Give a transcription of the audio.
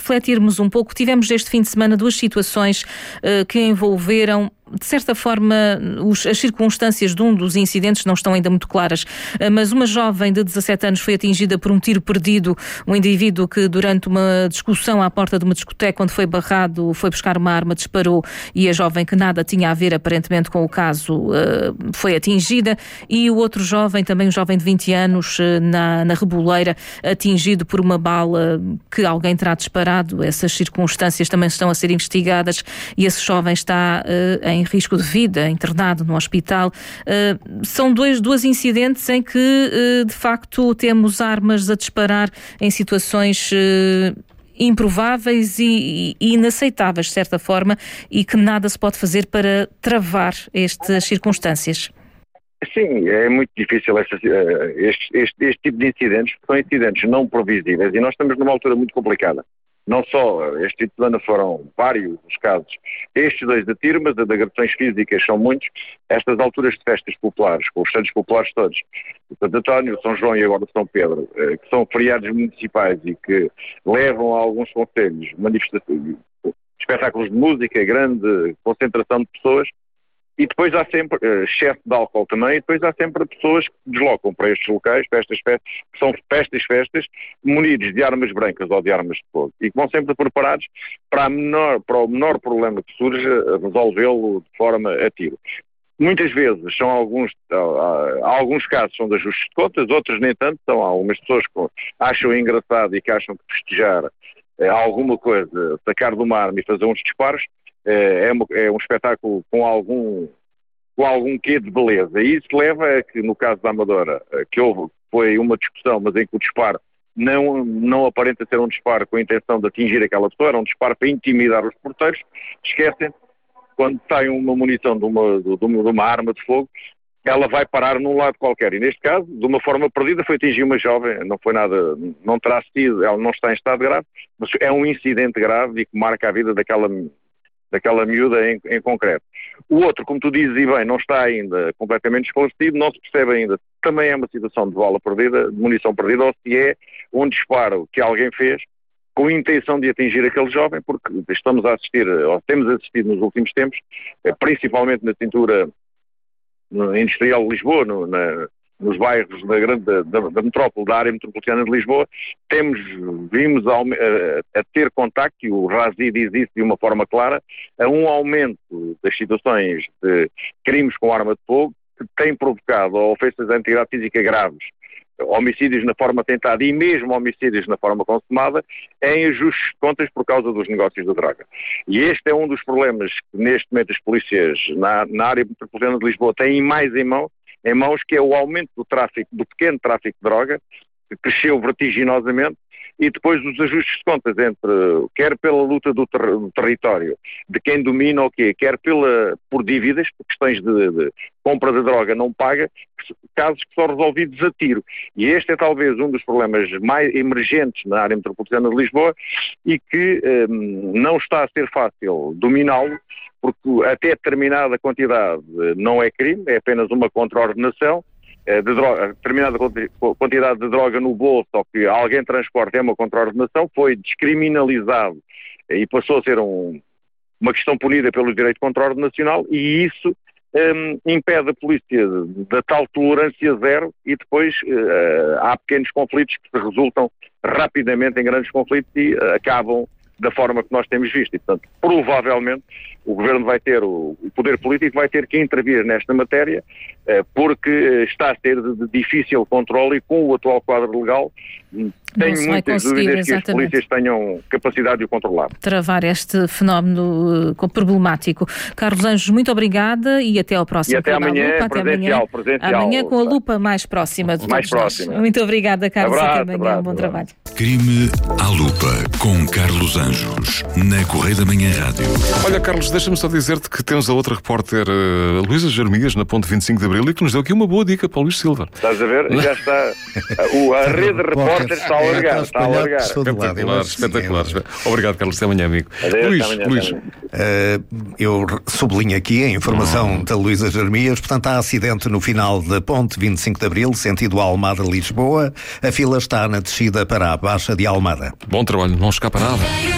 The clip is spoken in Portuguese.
refletirmos um pouco, tivemos este fim de semana 2 situações que envolveram, de certa forma, as circunstâncias de um dos incidentes não estão ainda muito claras, mas uma jovem de 17 anos foi atingida por um tiro perdido, um indivíduo que durante uma discussão à porta de uma discoteca, quando foi barrado, foi buscar uma arma, disparou, e a jovem, que nada tinha a ver aparentemente com o caso, foi atingida, e o outro jovem, também um jovem de 20 anos, na Reboleira, atingido por uma bala que alguém terá disparado. Essas circunstâncias também estão a ser investigadas e esse jovem está em risco de vida, internado no hospital. São dois incidentes em que, de facto, temos armas a disparar em situações improváveis e inaceitáveis, de certa forma, e que nada se pode fazer para travar estas circunstâncias. Sim, é muito difícil este tipo de incidentes, porque são incidentes não previsíveis e nós estamos numa altura muito complicada. Não só este fim de semana foram vários os casos, estes 2 de tiro, mas de agressões físicas são muitos. Estas alturas de festas populares, com os santos populares todos, o Santo António, São João e agora o São Pedro, que são feriados municipais e que levam a alguns concelhos, manifestações, espetáculos de música, grande concentração de pessoas. E depois há sempre excesso de álcool também, e depois há sempre pessoas que se deslocam para estes locais, para estas festas, que são festas, munidos de armas brancas ou de armas de fogo, e que vão sempre preparados para o menor problema que surge, resolvê-lo de forma a tiro. Muitas vezes alguns casos são de ajustes de contas, outros nem tanto. São algumas pessoas que acham engraçado e que acham que festejar alguma coisa, sacar de uma arma e fazer uns disparos, é um espetáculo com algum quê de beleza. E isso leva a que, no caso da Amadora, foi uma discussão, mas em que o disparo não aparenta ser um disparo com a intenção de atingir aquela pessoa, era um disparo para intimidar os porteiros. Esquecem, quando sai uma munição de uma arma de fogo, ela vai parar num lado qualquer. E neste caso, de uma forma perdida, foi atingir uma jovem, não foi nada, não terá sido, ela não está em estado grave, mas é um incidente grave e que marca a vida daquela miúda em concreto. O outro, como tu dizes e bem, não está ainda completamente esclarecido, não se percebe ainda, também é uma situação de bala perdida, de munição perdida, ou se é um disparo que alguém fez com a intenção de atingir aquele jovem, porque estamos a assistir, ou temos assistido nos últimos tempos, principalmente na cintura industrial de Lisboa, nos bairros da metrópole, da área metropolitana de Lisboa, vimos a ter contacto, e o Razi diz isso de uma forma clara, a um aumento das situações de crimes com arma de fogo que tem provocado ofensas à integridade física graves, homicídios na forma tentada e mesmo homicídios na forma consumada, em ajustes de contas por causa dos negócios da droga. E este é um dos problemas que neste momento as polícias na área metropolitana de Lisboa têm mais em mãos, que é o aumento do pequeno tráfico de droga, que cresceu vertiginosamente, e depois os ajustes de contas quer pela luta do território, de quem domina o quê, quer por dívidas, por questões de compra de droga não paga, casos que são resolvidos a tiro. E este é talvez um dos problemas mais emergentes na área metropolitana de Lisboa e que não está a ser fácil dominá-lo, porque até determinada quantidade não é crime, é apenas uma contraordenação. De droga, determinada quantidade de droga no bolso ou que alguém transporta é uma contraordenação, foi descriminalizado e passou a ser uma questão punida pelo direito contraordenacional, e isso impede a polícia da tal tolerância zero, e depois há pequenos conflitos que se resultam rapidamente em grandes conflitos e acabam da forma que nós temos visto. E, portanto, provavelmente o Governo vai ter, o poder político vai ter que intervir nesta matéria, porque está a ser de difícil controle e com o atual quadro legal tenho muitas dúvidas que as polícias tenham capacidade de o controlar. Travar este fenómeno problemático. Carlos Anjos, muito obrigada e até ao próximo. E até amanhã, presencial. Amanhã com a lupa mais próxima de todos nós. Muito obrigada, Carlos. Até amanhã. Bom trabalho. Crime à lupa com Carlos Anjos na Correio da Manhã Rádio. Olha, Carlos, deixa-me só dizer-te que temos a outra repórter, Luísa Jeremias, na Ponte 25 de Abril, e que nos deu aqui uma boa dica para o Luís Silva. Estás a ver? Já está. A rede de repórteres está a alargar. Espetacular. Obrigado, Carlos. Até amanhã, amigo. Adeus, Luís. Eu sublinho aqui a informação da Luísa Jeremias. Portanto, há acidente no final da Ponte 25 de Abril, sentido Almada-Lisboa. A fila está na descida para a Baixa de Almada. Bom trabalho, não escapa nada.